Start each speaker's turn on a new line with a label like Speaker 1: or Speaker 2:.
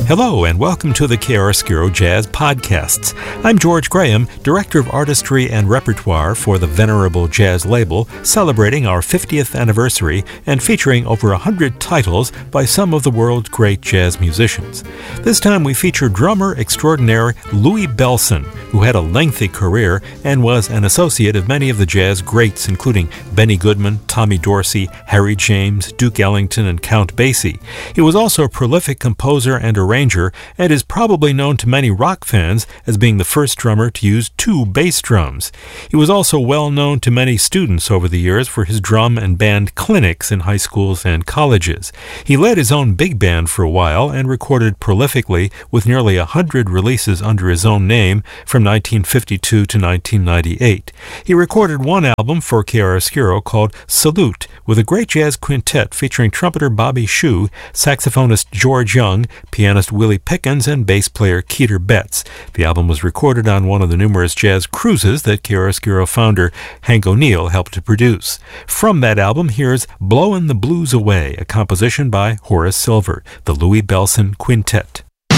Speaker 1: Hello and welcome to the Chiaroscuro Jazz Podcasts. I'm George Graham, Director of Artistry and Repertoire for the Venerable Jazz label, celebrating our 50th anniversary and featuring over 100 titles by some of the world's great jazz musicians. This time we feature drummer extraordinaire Louie Bellson, who had a lengthy career and was an associate of many of the jazz greats, including Benny Goodman, Tommy Dorsey, Harry James, Duke Ellington, and Count Basie. He was also a prolific composer and arranger and is probably known to many rock fans as being the first drummer to use two bass drums. He was also well known to many students over the years for his drum and band clinics in high schools and colleges. He led his own big band for a while and recorded prolifically with nearly 100 releases under his own name from 1952 to 1998. He recorded one album for Chiaroscuro called Salute with a great jazz quintet featuring trumpeter Bobby Shew, saxophonist George Young, pianist Willie Pickens, and bass player Keeter Betts. The album was recorded on one of the numerous jazz cruises that Chiaroscuro founder Hank O'Neill helped to produce. From that album, here's Blowin' the Blues Away, a composition by Horace Silver, the Louie Bellson Quintet.